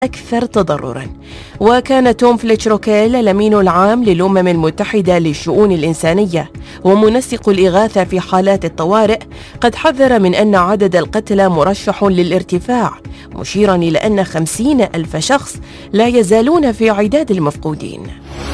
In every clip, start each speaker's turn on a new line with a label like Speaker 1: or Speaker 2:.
Speaker 1: أكثر تضرراً. وكان توم فليتشروكيل الأمين العام للأمم المتحدة للشؤون الإنسانية ومنسق الإغاثة في حالات الطوارئ قد حذر من أن عدد القتلى مرشح للارتفاع، مشيراً إلى أن 50,000 شخص لا يزالون في عداد المفقودين.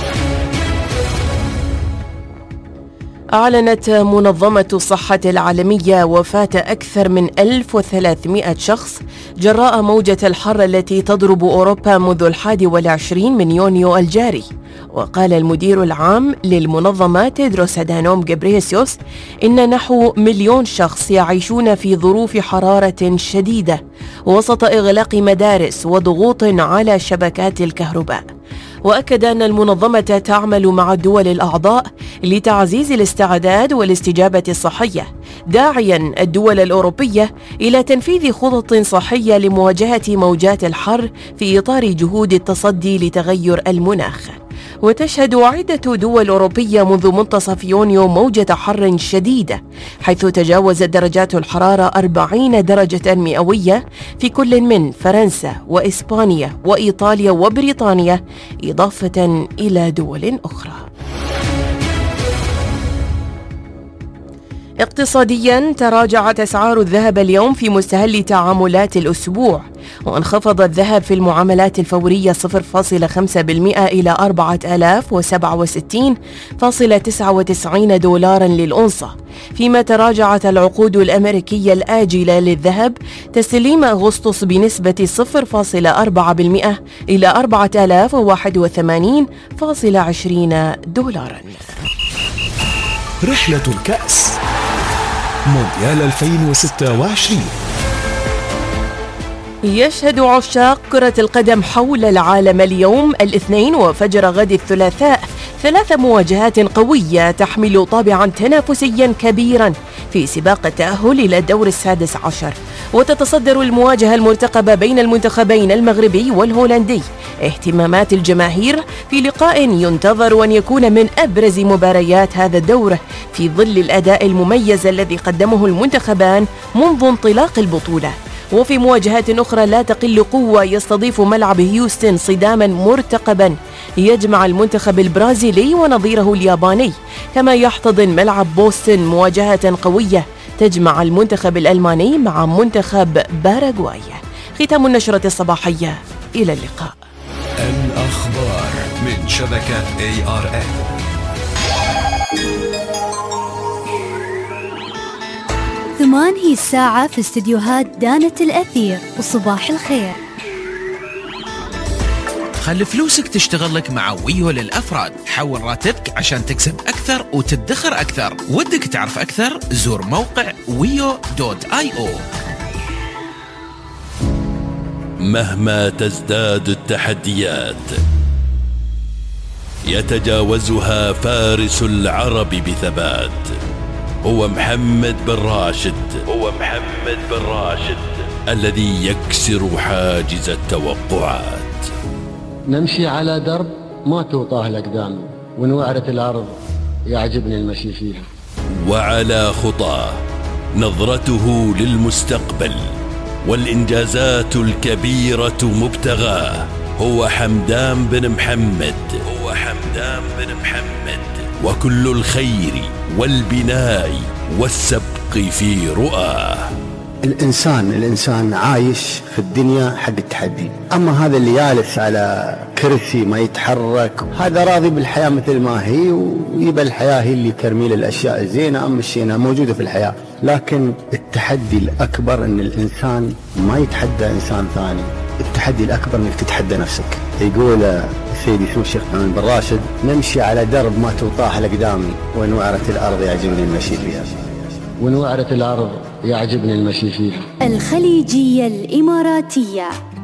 Speaker 1: أعلنت منظمة الصحة العالمية وفاة أكثر من 1300 شخص جراء موجة الحر التي تضرب أوروبا منذ 21 من يونيو الجاري. وقال المدير العام للمنظمة تيدروس أدانوم غبريسيوس إن نحو 1,000,000 شخص يعيشون في ظروف حرارة شديدة وسط إغلاق مدارس وضغوط على شبكات الكهرباء. وأكد أن المنظمة تعمل مع الدول الأعضاء لتعزيز الاستعداد والاستجابة الصحية، داعياً الدول الأوروبية إلى تنفيذ خطط صحية لمواجهة موجات الحر في إطار جهود التصدي لتغير المناخ. وتشهد عدة دول أوروبية منذ منتصف يونيو موجة حر شديدة، حيث تجاوزت درجات الحرارة 40 درجة مئوية في كل من فرنسا وإسبانيا وإيطاليا وبريطانيا، إضافة إلى دول أخرى. اقتصادياً، تراجعت أسعار الذهب اليوم في مستهل تعاملات الأسبوع، وانخفض الذهب في المعاملات الفورية 0.5% إلى 4067.99 دولارا للأونصة، فيما تراجعت العقود الأمريكية الآجلة للذهب تسليم أغسطس بنسبة 0.4% إلى 4081.20 دولارا.
Speaker 2: رحلة الكأس مونديال 2026.
Speaker 1: يشهد عشاق كرة القدم حول العالم اليوم الاثنين وفجر غد الثلاثاء 3 مواجهات قوية تحمل طابعا تنافسيا كبيرا في سباق التأهل إلى الدور 16. وتتصدر المواجهة المرتقبة بين المنتخبين المغربي والهولندي اهتمامات الجماهير في لقاء ينتظر أن يكون من أبرز مباريات هذا الدور في ظل الأداء المميز الذي قدمه المنتخبان منذ انطلاق البطولة. وفي مواجهات أخرى لا تقل قوة يستضيف ملعب هيوستن صداما مرتقبا يجمع المنتخب البرازيلي ونظيره الياباني، كما يحتضن ملعب بوسطن مواجهة قوية تجمع المنتخب الألماني مع منتخب باراغواي. ختام النشرة الصباحية، إلى اللقاء.
Speaker 2: الأخبار من شبكة ARN.
Speaker 3: ثمان هي الساعة في استديوهات دانة الأثير، وصباح الخير.
Speaker 4: خلي فلوسك تشتغل لك مع ويو للأفراد. حول راتبك عشان تكسب أكثر وتدخر أكثر. ودك تعرف أكثر؟ زور موقع wio.io.
Speaker 5: مهما تزداد التحديات يتجاوزها فارس العرب بثبات. هو محمد بن راشد الذي يكسر حاجز التوقعات.
Speaker 6: نمشي على درب ما توطاه الأقدام، ونوعرة الأرض يعجبني المشي فيها.
Speaker 5: وعلى خطاه نظرته للمستقبل والإنجازات الكبيرة مبتغاه. هو حمدان بن محمد وكل الخير والبناء والسبق في رؤاه.
Speaker 6: الإنسان عايش في الدنيا حق التحدي، أما هذا اللي جالس على كرسي ما يتحرك هذا راضي بالحياة مثل ما هي، ويبقى الحياة هي اللي ترمي الأشياء الزينة أما الشينة موجودة في الحياة. لكن التحدي الأكبر أن الإنسان ما يتحدى إنسان ثاني، التحدي الأكبر أنك تتحدى نفسك. يقول سيدي سمو الشيخ محمد بن راشد: نمشي على درب ما توطاه الأقدام، ونوعرة الأرض يعجبني المشي فيها. ونوعرة الأرض يعجبني المشي فيها.
Speaker 3: الخليجية الإماراتية.